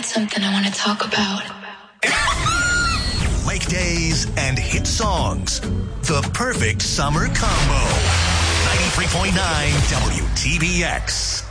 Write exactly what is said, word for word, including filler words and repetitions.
something I want to talk about. Weekdays and hit songs. The perfect summer combo. ninety-three point nine W T B X.